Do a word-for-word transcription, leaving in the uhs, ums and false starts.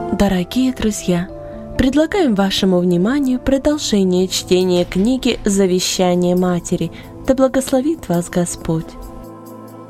Дорогие друзья, предлагаем вашему вниманию продолжение чтения книги «Завещание матери». Да благословит вас Господь!